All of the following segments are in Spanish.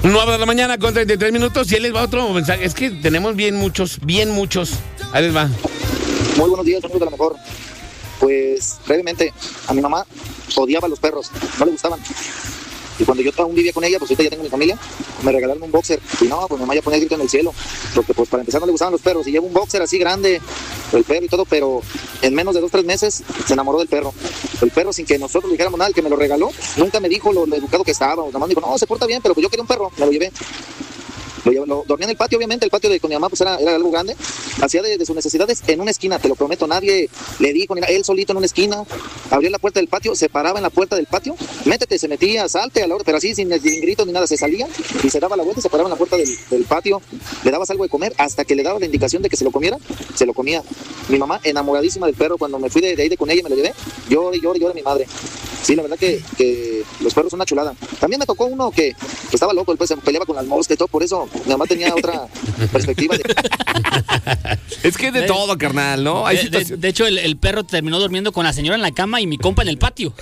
9 de la mañana con 33 minutos y ahí les va otro mensaje. Es que tenemos bien muchos. Ahí les va. Muy buenos días, amigos de la mejor. Pues, brevemente, a mi mamá odiaba a los perros, no le gustaban. Y cuando yo aún vivía con ella, pues ahorita ya tengo mi familia, me regalaron un boxer. Y no, pues mi mamá ya ponía grito en el cielo. Porque pues para empezar no le gustaban los perros. Y llevo un boxer así grande, el perro y todo, pero en menos de 2-3 meses se enamoró del perro. El perro, sin que nosotros le dijéramos nada, el que me lo regaló, nunca me dijo lo educado que estaba. Nada más me dijo, no, se porta bien, pero pues yo quería un perro, me lo llevé. Dormía en el patio, obviamente, el patio de con mi mamá pues era algo grande. Hacía de sus necesidades en una esquina, te lo prometo, nadie le dijo, él solito en una esquina, abría la puerta del patio, se paraba en la puerta del patio, métete, se metía, salte a la hora, pero así sin gritos ni nada, se salía y se daba la vuelta y se paraba en la puerta del patio, le dabas algo de comer, hasta que le daba la indicación de que se lo comiera, se lo comía. Mi mamá enamoradísima del perro, cuando me fui de ahí con ella y me lo llevé, lloré mi madre. Sí, la verdad que los perros son una chulada. También me tocó uno que estaba loco, después se peleaba con las moscas y todo, por eso mi mamá tenía otra perspectiva. Es que de todo, carnal, ¿no? De hecho, el perro terminó durmiendo con la señora en la cama y mi compa en el patio.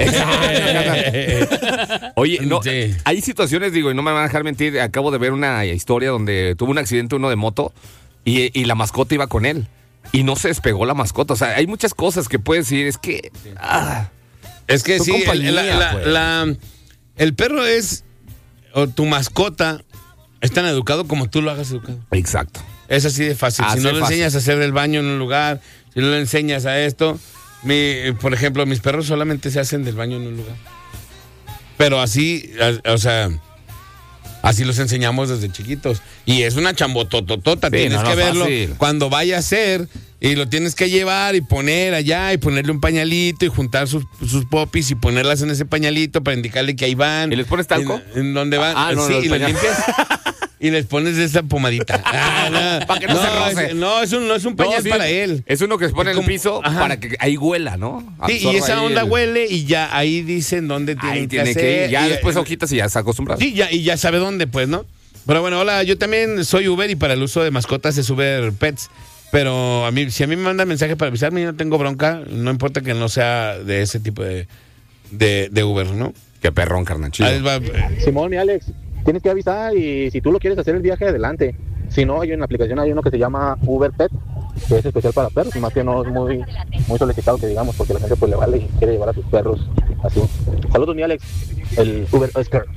Oye, no, Sí. hay situaciones, digo, y no me van a dejar mentir, acabo de ver una historia donde tuvo un accidente uno de moto y la mascota iba con él. Y no se despegó la mascota. O sea, hay muchas cosas que puedes decir, es que... Es que tu sí, compañía, el perro es, o tu mascota, es tan educado como tú lo hagas educado. Exacto. Es así de fácil. Si no le enseñas a hacer el baño en un lugar, si no le enseñas a esto, por ejemplo, mis perros solamente se hacen del baño en un lugar. Pero así, o sea, así los enseñamos desde chiquitos. Y es una chambotototota, Sí, tienes que verlo fácil. cuando vaya a ser. Y lo tienes que llevar y poner allá y ponerle un pañalito y juntar sus popis y ponerlas en ese pañalito para indicarle que ahí van. ¿Y les pones talco? ¿En dónde van? No, sí, los y les pañales. limpias. Y les pones esa pomadita. Para que no se roce. No, es un pañal sí, para él. Es uno que se pone en el Como- piso ajá. para que ahí huela, ¿no? Sí, y Absorba esa ahí onda el- huele y ya ahí dicen dónde Ahí tienen que tiene hacer. que ir. Ya y- después hojitas y ya está acostumbrado. Sí, y ya sabe dónde, pues, ¿no? Pero bueno, hola, yo también soy Uber y para el uso de mascotas es Uber Pets. Pero si a mí me mandan mensaje para avisarme, yo no tengo bronca, no importa que no sea de ese tipo de Uber, ¿no? Qué perrón, carnal, chido. Ahí va, Simón y Alex, tienes que avisar y si tú lo quieres hacer el viaje adelante. Si no, hay en la aplicación hay uno que se llama Uber Pet, que es especial para perros, y más que no es muy solicitado que digamos, porque la gente pues le vale y quiere llevar a sus perros así. Saludos mi Alex, el Uber Oscar.